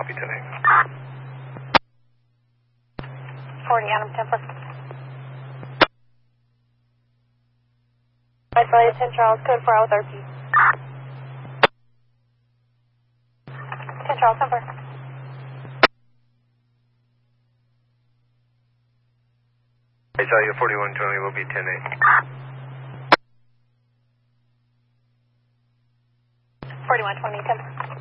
copy 10-8. 40, Adam Temper. Isolated 10 Charles, code 4 with RP. 10 Charles, Temper. Isaiah 4120 will be 10-8. 4120, Temper.